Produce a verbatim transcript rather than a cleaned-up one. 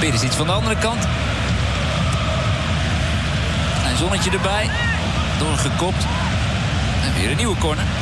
Perisic van de andere kant. Een zonnetje erbij. Doorgekopt. En weer een nieuwe corner.